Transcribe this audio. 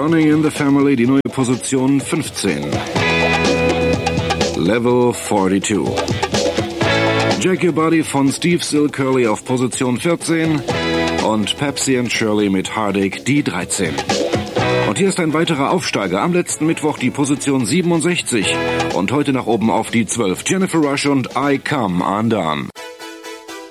Johnny in the Family, die neue Position 15. Level 42. Jack Your Body von Steve Still Curly auf Position 14 und Pepsi and Shirley mit Heartache die 13. Und hier ist ein weiterer Aufsteiger. Am letzten Mittwoch die Position 67 und heute nach oben auf die 12. Jennifer Rush und I Come Undone.